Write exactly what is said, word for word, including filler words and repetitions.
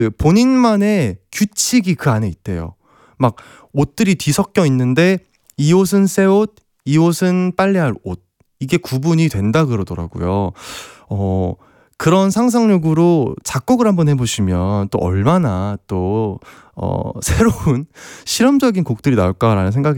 그 본인만의 규칙이 그 안에 있대요. 막 옷들이 뒤섞여 있는데 이 옷은 새 옷, 이 옷은 빨래할 옷. 이게 구분이 된다 그러더라고요. 어, 그런 상상력으로 작곡을 한번 해보시면 또 얼마나 또 어, 새로운 실험적인 곡들이 나올까라는 생각이